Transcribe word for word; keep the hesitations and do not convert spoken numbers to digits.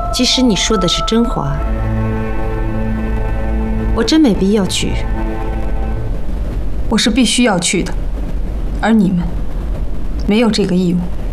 即使你说的是真话，我真没必要去。 我是必须要去的，而你们没有这个义务。